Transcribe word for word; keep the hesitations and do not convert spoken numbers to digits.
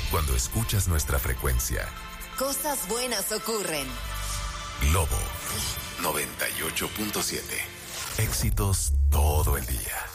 Cuando escuchas nuestra frecuencia, cosas buenas ocurren. Globo noventa y ocho punto siete. Éxitos todo el día.